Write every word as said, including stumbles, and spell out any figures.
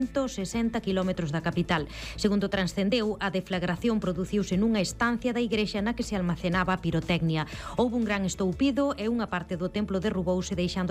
ciento sesenta kilómetros da capital. Segundo transcendeu, a deflagración produciuse nunha estancia da igrexa na que se almacenaba pirotecnia. Houve un gran estoupido e unha parte do templo derrubouse deixando